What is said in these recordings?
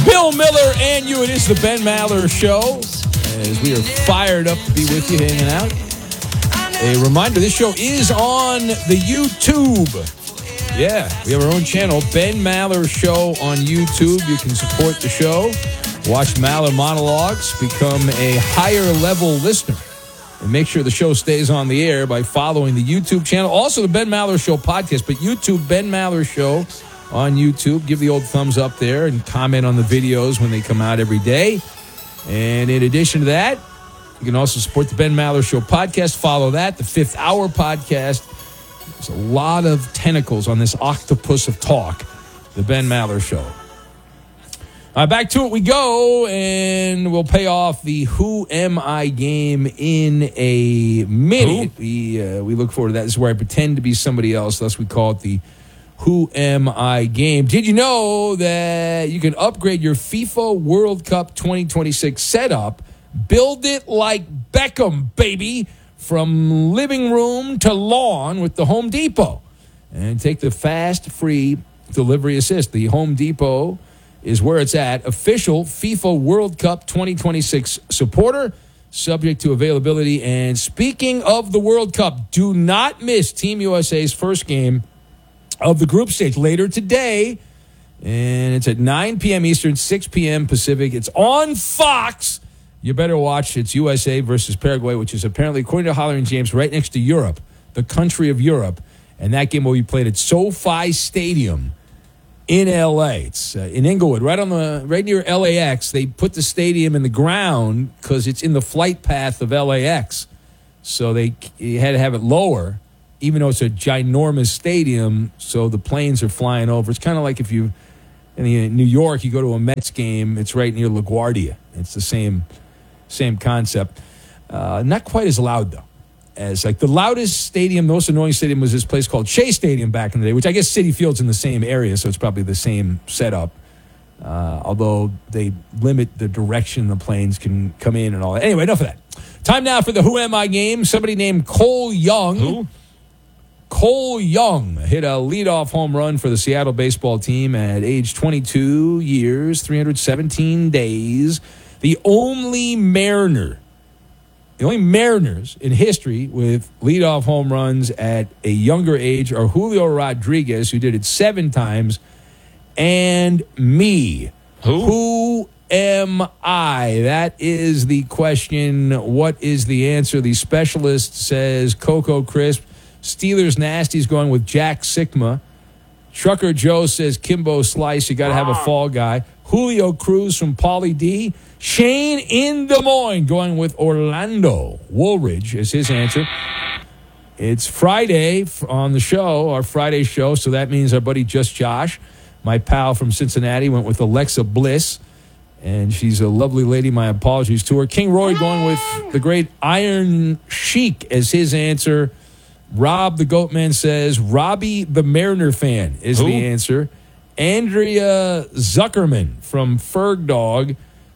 Bill Miller and you. It is the Ben Maller Show. As we are fired up to be with you, hanging out. A reminder, this show is on the YouTube. Yeah, we have our own channel, Ben Maller Show on YouTube. You can support the show, watch Maller monologues, become a higher level listener, and make sure the show stays on the air by following the YouTube channel. Also, the Ben Maller Show podcast, but YouTube, Ben Maller Show on YouTube. Give the old thumbs up there and comment on the videos when they come out every day. And in addition to that, you can also support the Ben Maller Show podcast. Follow that, the Fifth Hour podcast. There's a lot of tentacles on this octopus of talk, the Ben Maller Show. Back to it we go, and we'll pay off the Who Am I game in a minute. We look forward to that. This is where I pretend to be somebody else, thus we call it the Who Am I game. Did you know that you can upgrade your FIFA World Cup 2026 setup? Build it like Beckham, baby, from living room to lawn with the Home Depot. And take the fast, free delivery assist. The Home Depot is where it's at. Official FIFA World Cup 2026 supporter, subject to availability. And speaking of the World Cup, do not miss Team USA's first game of the group stage later today. And it's at 9 p.m. Eastern, 6 p.m. Pacific. It's on Fox. You better watch. It's USA versus Paraguay, which is apparently, according to Holler and James, right next to Europe, the country of Europe. And that game will be played at SoFi Stadium in L.A. It's in Inglewood, right near LAX. They put the stadium in the ground because it's in the flight path of LAX. So you had to have it lower, even though it's a ginormous stadium, so the planes are flying over. It's kind of like if you, in New York, you go to a Mets game, it's right near LaGuardia. It's the same concept. Not quite as loud, though, as like the loudest stadium, the most annoying stadium was this place called Shea Stadium back in the day, which I guess Citi Field's in the same area, so it's probably the same setup. Although they limit the direction the planes can come in and all that. Anyway, enough of that. Time now for the Who Am I game. Somebody named Cole Young. Who? Cole Young hit a leadoff home run for the Seattle baseball team at age 22 years, 317 days. The only Mariners in history with leadoff home runs at a younger age are Julio Rodriguez, who did it 7 times, and me. Who am I? That is the question. What is the answer? The specialist says Coco Crisp. Steelers Nasty's going with Jack Sikma. Trucker Joe says Kimbo Slice. You got to have a fall guy. Julio Cruz from Pauly D. Shane in Des Moines going with Orlando Woolridge as his answer. It's Friday on the show, our Friday show, so that means our buddy Just Josh, my pal from Cincinnati, went with Alexa Bliss, and she's a lovely lady. My apologies to her. King Roy going with the great Iron Sheik as his answer. Rob the Goatman says Robbie the Mariner fan is the answer. Andrea Zuckerman from Furloughed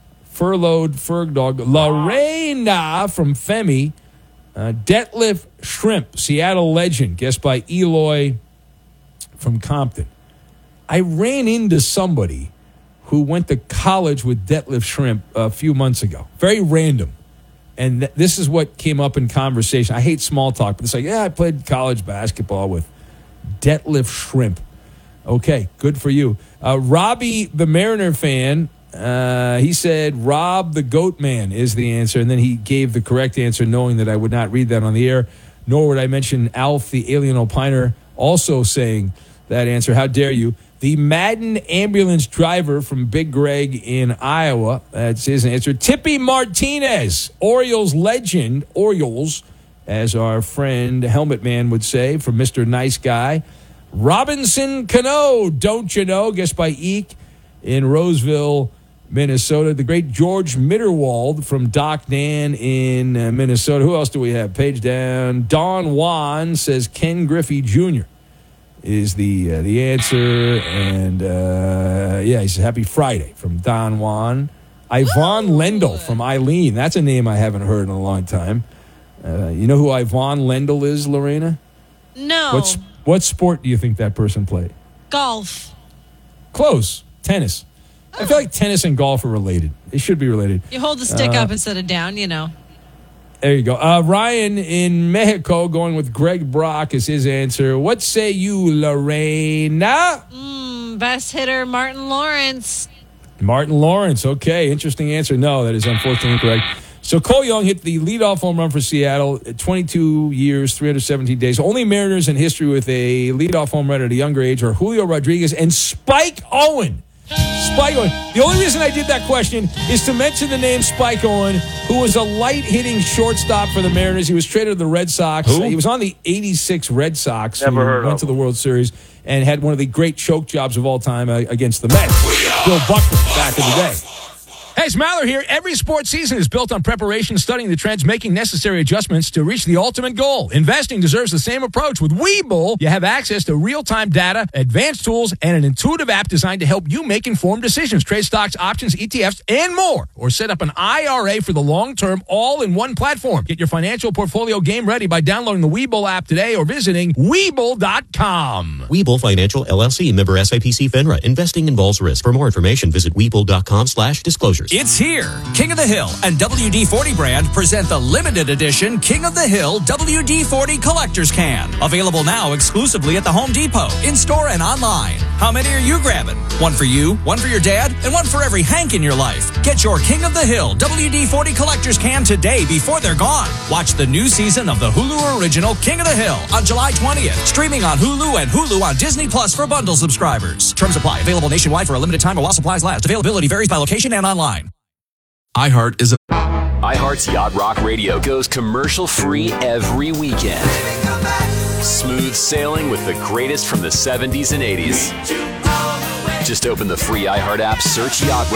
Ferg Dog. Lorena from Femi. Detlef Shrimp, Seattle legend, guessed by Eloy from Compton. I ran into somebody who went to college with Detlef Shrimp a few months ago. Very random. And this is what came up in conversation. I hate small talk, but it's like, yeah, I played college basketball with Detlef Shrimp. Okay, good for you. Robbie, the Mariner fan, he said Rob the Goat Man is the answer, and then he gave the correct answer knowing that I would not read that on the air, nor would I mention Alf, the alien opiner, also saying that answer. How dare you? The Madden ambulance driver from Big Greg in Iowa, that's his answer. Tippy Martinez, Orioles legend, Orioles, as our friend Helmet Man would say, from Mr. Nice Guy. Robinson Cano, don't you know, guessed by Eek in Roseville, Minnesota. The great George Mitterwald from Doc Dan in Minnesota. Who else do we have? Page down. Don Juan says Ken Griffey Jr. is the answer. And, he says Happy Friday from Don Juan. Yvonne Lendl from Eileen. That's a name I haven't heard in a long time. You know who Yvonne Lendl is, Lorena? No. What sport do you think that person played? Golf. Close. Tennis. I feel like tennis and golf are related. They should be related. You hold the stick up instead of down, you know. There you go. Ryan in Mexico going with Greg Brock is his answer. What say you, Lorena? Best hitter, Martin Lawrence. Martin Lawrence. Okay, interesting answer. No, that is unfortunately incorrect. So Cole Young hit the leadoff home run for Seattle at 22 years, 317 days. Only Mariners in history with a leadoff home run at a younger age are Julio Rodriguez and Spike Owen. Spike Owen. The only reason I did that question is to mention the name Spike Owen, who was a light-hitting shortstop for the Mariners. He was traded to the Red Sox. Who? He was on the 86 Red Sox. Never heard went of to the him. World Series and had one of the great choke jobs of all time against the Mets. Bill Buckner back in the day. Hey, it's Maller here. Every sports season is built on preparation, studying the trends, making necessary adjustments to reach the ultimate goal. Investing deserves the same approach. With Webull, you have access to real-time data, advanced tools, and an intuitive app designed to help you make informed decisions. Trade stocks, options, ETFs, and more. Or set up an IRA for the long term, all in one platform. Get your financial portfolio game ready by downloading the Webull app today or visiting Webull.com. Webull Financial LLC, member SIPC FINRA. Investing involves risk. For more information, visit Webull.com/disclosures. It's here. King of the Hill and WD-40 brand present the limited edition King of the Hill WD-40 Collector's Can. Available now exclusively at the Home Depot, in-store and online. How many are you grabbing? One for you, one for your dad, and one for every Hank in your life. Get your King of the Hill WD-40 Collector's Can today before they're gone. Watch the new season of the Hulu original King of the Hill on July 20th. Streaming on Hulu and Hulu on Disney Plus for bundle subscribers. Terms apply. Available nationwide for a limited time while supplies last. Availability varies by location and online. iHeart's Yacht Rock Radio goes commercial-free every weekend. Smooth sailing with the greatest from the 70s and 80s. Just open the free iHeart app, search Yacht Rock.